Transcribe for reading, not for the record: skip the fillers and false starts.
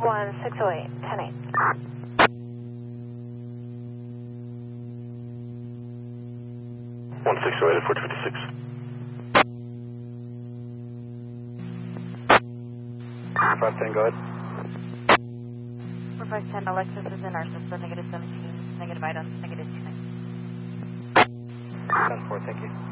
1608, 10-8. 1608 at 1456. 510, go ahead. 4510, Alexis is in our system, negative 17, negative items, negative 29. 10-4, thank you.